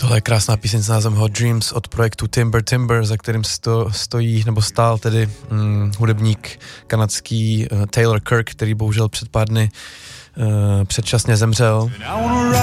Tohle je krásná píseň s názvem Hot Dreams od projektu Timber, za kterým stojí nebo stál tedy hudebník kanadský Taylor Kirk, který bohužel před pár dny předčasně zemřel.